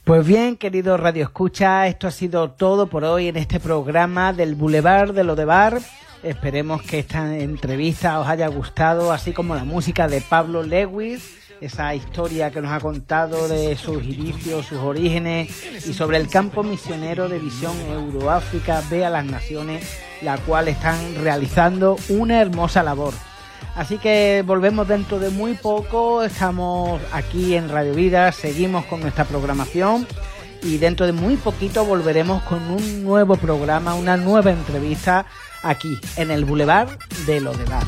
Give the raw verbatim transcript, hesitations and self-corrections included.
Pues bien, queridos Radio Escucha, esto ha sido todo por hoy en este programa del Boulevard de Lodebar. Esperemos que esta entrevista os haya gustado, así como la música de Pablo Lewis, esa historia que nos ha contado de sus inicios, sus orígenes y sobre el campo misionero de Visión Euroáfrica Ve a las Naciones, la cual están realizando una hermosa labor. Así que volvemos dentro de muy poco, estamos aquí en Radio Vida, seguimos con nuestra programación y dentro de muy poquito volveremos con un nuevo programa, una nueva entrevista aquí en el Boulevard de Lodebar.